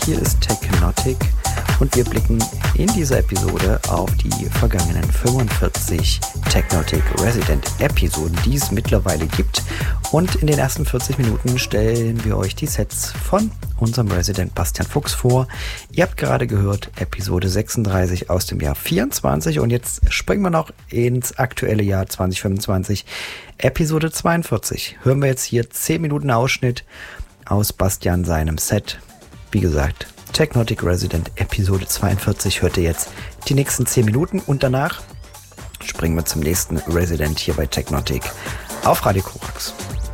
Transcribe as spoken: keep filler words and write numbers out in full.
hier ist Technotic und wir blicken in dieser Episode auf die vergangenen fünfundvierzig Technotic Resident Episoden, die es mittlerweile gibt. Und in den ersten vierzig Minuten stellen wir euch die Sets von unserem Resident Bastian Fuchs vor. Ihr habt gerade gehört Episode sechsunddreißig aus dem Jahr vierundzwanzig und jetzt springen wir noch ins aktuelle Jahr zwanzig fünfundzwanzig. Episode zweiundvierzig. Hören wir jetzt hier zehn Minuten Ausschnitt aus Bastian seinem Set. Wie gesagt, Technotic Resident Episode zweiundvierzig hört ihr jetzt die nächsten zehn Minuten und danach springen wir zum nächsten Resident hier bei Technotic auf Radio Korax.